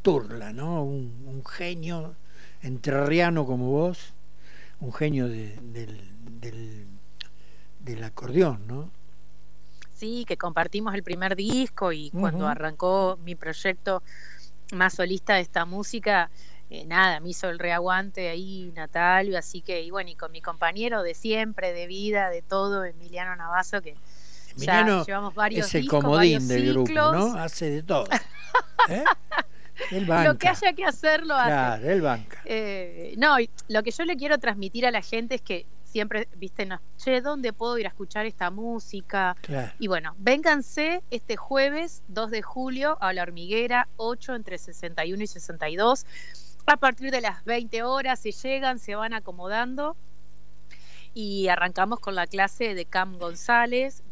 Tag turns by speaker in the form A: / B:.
A: Sturla, ¿no? Un genio entrerriano como vos, un genio del acordeón, ¿no?
B: Sí, que compartimos el primer disco y cuando
A: Ujú.
B: arrancó mi proyecto más solista de esta música, nada, me hizo el reaguante ahí Natalio, así que, y bueno, y con mi compañero de siempre, de vida, de todo, Emiliano Navazo, que ya
A: Emiliano
B: llevamos varios
A: es el
B: discos, varios
A: comodín del grupo, ¿no?
B: ciclos,
A: Hace de todo, ¿eh? Él
B: lo que
A: banca,
B: haya que hacer lo hace.
A: claro, él banca.
B: No, y lo que yo le quiero transmitir a la gente es que siempre, viste, no, che, ¿dónde puedo ir a escuchar esta música?
A: Claro.
B: Y bueno, vénganse este jueves 2 de julio a La Hormiguera, 8 entre 61 y 62. A partir de las 20 horas se llegan, se van acomodando y arrancamos con la clase de Cam González,